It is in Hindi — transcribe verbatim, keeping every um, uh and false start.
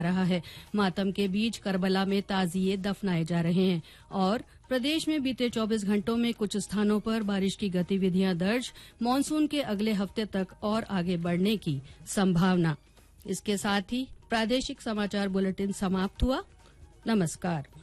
रहा है। मातम के बीच करबला में ताजिए दफनाए जा रहे हैं और प्रदेश में बीते चौबीस घंटों में कुछ स्थानों पर बारिश की गतिविधियां दर्ज। मानसून के अगले हफ्ते तक और आगे बढ़ने की संभावना। इसके साथ ही प्रादेशिक समाचार बुलेटिन समाप्त हुआ। नमस्कार।